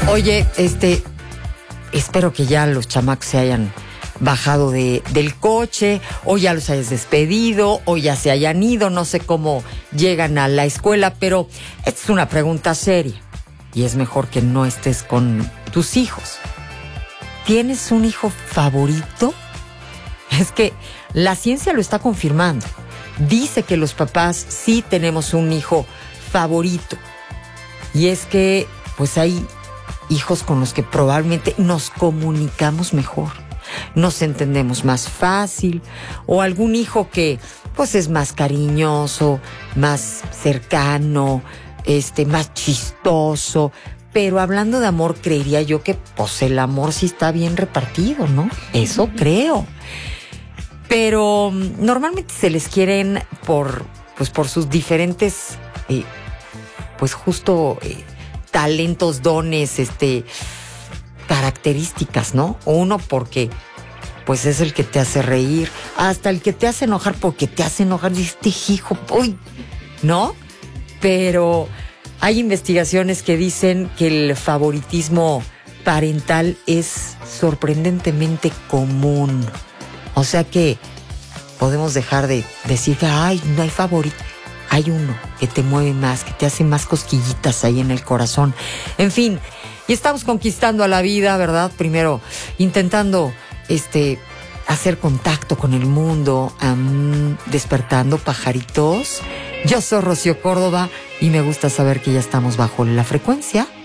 Oye, espero que ya los chamacos se hayan bajado del coche, o ya los hayas despedido, o ya se hayan ido, no sé cómo llegan a la escuela, pero esta es una pregunta seria, y es mejor que no estés con tus hijos. ¿Tienes un hijo favorito? Es que la ciencia lo está confirmando. Dice que los papás sí tenemos un hijo favorito, y es que pues hay hijos con los que probablemente nos comunicamos mejor, nos entendemos más fácil, o algún hijo que pues es más cariñoso, más cercano, más chistoso. Pero hablando de amor, creería yo que pues el amor sí está bien repartido, ¿no? Eso creo. Pero normalmente se les quieren por sus diferentes talentos, dones, características, ¿no? Uno porque pues es el que te hace reír, hasta el que te hace enojar porque te hace enojar, hijo, uy, ¿no? Pero hay investigaciones que dicen que el favoritismo parental es sorprendentemente común. O sea que podemos dejar de decir que ay, no hay favorito. Hay uno que te mueve más, que te hace más cosquillitas ahí en el corazón. En fin, y estamos conquistando a la vida, ¿verdad? Primero intentando hacer contacto con el mundo, despertando pajaritos. Yo soy Rocío Córdoba y me gusta saber que ya estamos bajo la frecuencia